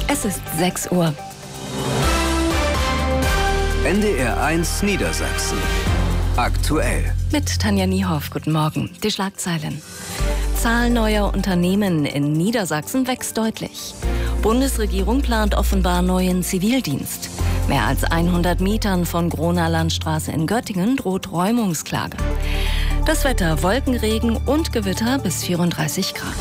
Es ist 6 Uhr. NDR 1 Niedersachsen. Aktuell. Mit Tanja Niehoff, guten Morgen. Die Schlagzeilen. Zahl neuer Unternehmen in Niedersachsen wächst deutlich. Bundesregierung plant offenbar neuen Zivildienst. Mehr als 100 Mietern von Groner Landstraße in Göttingen droht Räumungsklage. Das Wetter: Wolkenregen und Gewitter bis 34 Grad.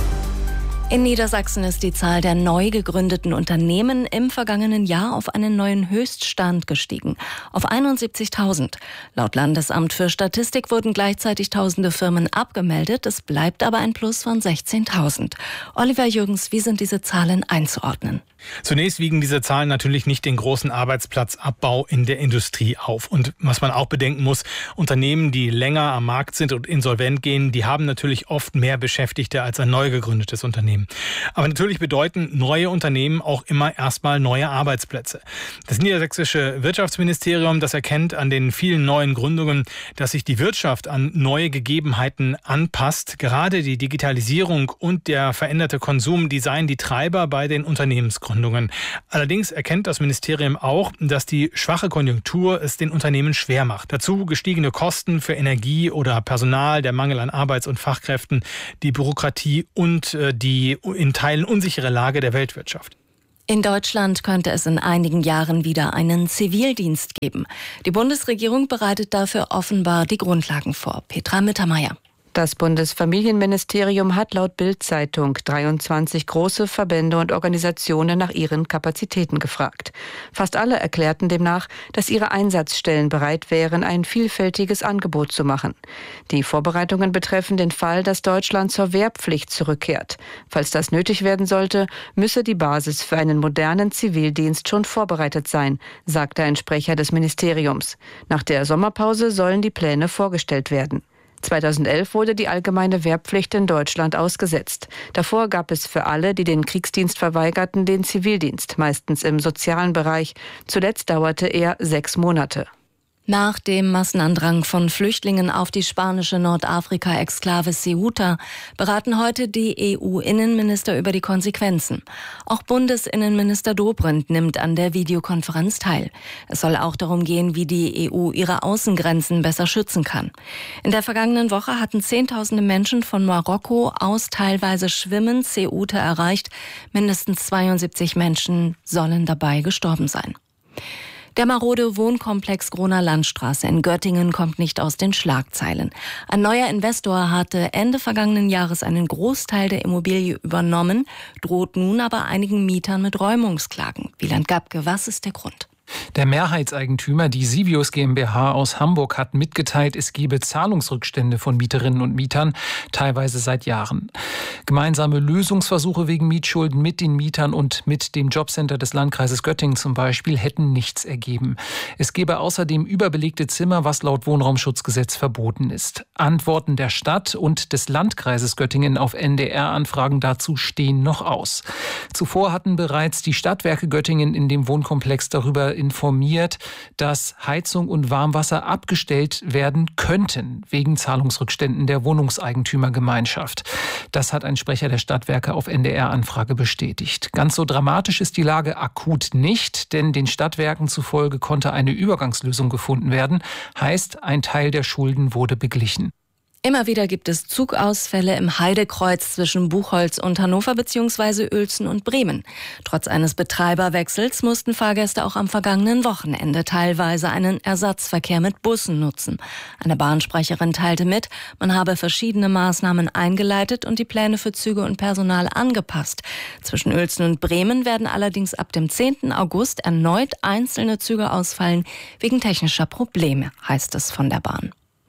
In Niedersachsen ist die Zahl der neu gegründeten Unternehmen im vergangenen Jahr auf einen neuen Höchststand gestiegen, auf 71.000. Laut Landesamt für Statistik wurden gleichzeitig tausende Firmen abgemeldet. Es bleibt aber ein Plus von 16.000. Oliver Jürgens, wie sind diese Zahlen einzuordnen? Zunächst wiegen diese Zahlen natürlich nicht den großen Arbeitsplatzabbau in der Industrie auf. Und was man auch bedenken muss, Unternehmen, die länger am Markt sind und insolvent gehen, die haben natürlich oft mehr Beschäftigte als ein neu gegründetes Unternehmen. Aber natürlich bedeuten neue Unternehmen auch immer erstmal neue Arbeitsplätze. Das niedersächsische Wirtschaftsministerium, das erkennt an den vielen neuen Gründungen, dass sich die Wirtschaft an neue Gegebenheiten anpasst. Gerade die Digitalisierung und der veränderte Konsum, die seien die Treiber bei den Unternehmensgründungen. Allerdings erkennt das Ministerium auch, dass die schwache Konjunktur es den Unternehmen schwer macht. Dazu gestiegene Kosten für Energie oder Personal, der Mangel an Arbeits- und Fachkräften, die Bürokratie und die in Teilen unsichere Lage der Weltwirtschaft. In Deutschland könnte es in einigen Jahren wieder einen Zivildienst geben. Die Bundesregierung bereitet dafür offenbar die Grundlagen vor. Petra Mittermeier. Das Bundesfamilienministerium hat laut Bild-Zeitung 23 große Verbände und Organisationen nach ihren Kapazitäten gefragt. Fast alle erklärten demnach, dass ihre Einsatzstellen bereit wären, ein vielfältiges Angebot zu machen. Die Vorbereitungen betreffen den Fall, dass Deutschland zur Wehrpflicht zurückkehrt. Falls das nötig werden sollte, müsse die Basis für einen modernen Zivildienst schon vorbereitet sein, sagte ein Sprecher des Ministeriums. Nach der Sommerpause sollen die Pläne vorgestellt werden. 2011 wurde die allgemeine Wehrpflicht in Deutschland ausgesetzt. Davor gab es für alle, die den Kriegsdienst verweigerten, den Zivildienst, meistens im sozialen Bereich. Zuletzt dauerte er 6 Monate. Nach dem Massenandrang von Flüchtlingen auf die spanische Nordafrika-Exklave Ceuta beraten heute die EU-Innenminister über die Konsequenzen. Auch Bundesinnenminister Dobrindt nimmt an der Videokonferenz teil. Es soll auch darum gehen, wie die EU ihre Außengrenzen besser schützen kann. In der vergangenen Woche hatten Zehntausende Menschen von Marokko aus teilweise schwimmend Ceuta erreicht. Mindestens 72 Menschen sollen dabei gestorben sein. Der marode Wohnkomplex Groner Landstraße in Göttingen kommt nicht aus den Schlagzeilen. Ein neuer Investor hatte Ende vergangenen Jahres einen Großteil der Immobilie übernommen, droht nun aber einigen Mietern mit Räumungsklagen. Wieland Gabke, was ist der Grund? Der Mehrheitseigentümer, die Sivius GmbH aus Hamburg, hat mitgeteilt, es gebe Zahlungsrückstände von Mieterinnen und Mietern, teilweise seit Jahren. Gemeinsame Lösungsversuche wegen Mietschulden mit den Mietern und mit dem Jobcenter des Landkreises Göttingen zum Beispiel hätten nichts ergeben. Es gebe außerdem überbelegte Zimmer, was laut Wohnraumschutzgesetz verboten ist. Antworten der Stadt und des Landkreises Göttingen auf NDR-Anfragen dazu stehen noch aus. Zuvor hatten bereits die Stadtwerke Göttingen in dem Wohnkomplex darüber informiert, dass Heizung und Warmwasser abgestellt werden könnten wegen Zahlungsrückständen der Wohnungseigentümergemeinschaft. Das hat ein Sprecher der Stadtwerke auf NDR-Anfrage bestätigt. Ganz so dramatisch ist die Lage akut nicht, denn den Stadtwerken zufolge konnte eine Übergangslösung gefunden werden. Heißt, ein Teil der Schulden wurde beglichen. Immer wieder gibt es Zugausfälle im Heidekreuz zwischen Buchholz und Hannover bzw. Uelzen und Bremen. Trotz eines Betreiberwechsels mussten Fahrgäste auch am vergangenen Wochenende teilweise einen Ersatzverkehr mit Bussen nutzen. Eine Bahnsprecherin teilte mit, man habe verschiedene Maßnahmen eingeleitet und die Pläne für Züge und Personal angepasst. Zwischen Uelzen und Bremen werden allerdings ab dem 10. August erneut einzelne Züge ausfallen wegen technischer Probleme, heißt es von der Bahn.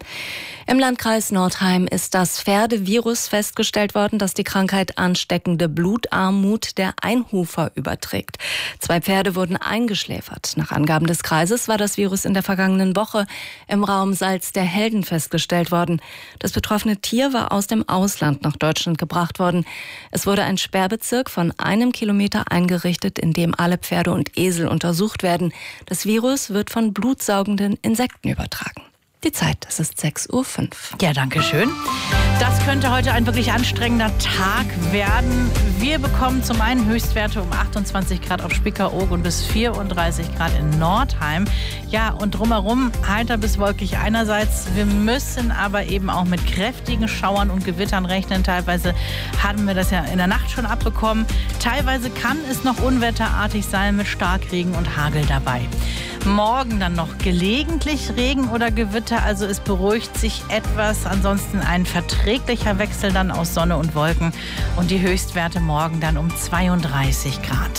Im Landkreis Nordheim ist das Pferdevirus festgestellt worden, das die Krankheit ansteckende Blutarmut der Einhufer überträgt. 2 Pferde wurden eingeschläfert. Nach Angaben des Kreises war das Virus in der vergangenen Woche im Raum Salz der Helden festgestellt worden. Das betroffene Tier war aus dem Ausland nach Deutschland gebracht worden. Es wurde ein Sperrbezirk von 1 Kilometer eingerichtet, in dem alle Pferde und Esel untersucht werden. Das Virus wird von blutsaugenden Insekten übertragen. Die Zeit, es ist 6:05 Uhr. Ja, danke schön. Das könnte heute ein wirklich anstrengender Tag werden. Wir bekommen zum einen Höchstwerte um 28 Grad auf Spiekeroog und bis 34 Grad in Nordheim. Ja, und drumherum heiter bis wolkig einerseits. Wir müssen aber eben auch mit kräftigen Schauern und Gewittern rechnen. Teilweise haben wir das ja in der Nacht schon abbekommen. Teilweise kann es noch unwetterartig sein mit Starkregen und Hagel dabei. Morgen dann noch gelegentlich Regen oder Gewitter, also es beruhigt sich etwas. Ansonsten ein verträglicher Wechsel dann aus Sonne und Wolken und die Höchstwerte morgen dann um 32 Grad.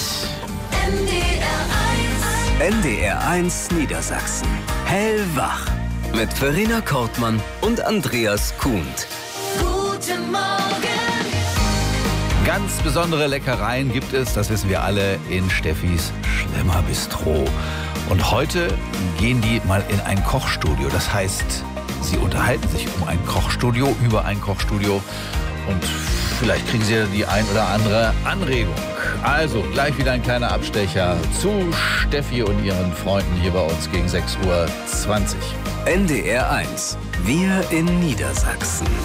NDR1 Niedersachsen. Hellwach. Mit Verena Kortmann und Andreas Kuhnt. Guten Morgen. Ganz besondere Leckereien gibt es, das wissen wir alle, in Steffis Schlemmerbistro. Und heute gehen die mal in ein Kochstudio. Das heißt, sie unterhalten sich über ein Kochstudio. Und vielleicht kriegen sie die ein oder andere Anregung. Also gleich wieder ein kleiner Abstecher zu Steffi und ihren Freunden hier bei uns gegen 6:20 Uhr. NDR1. Wir in Niedersachsen.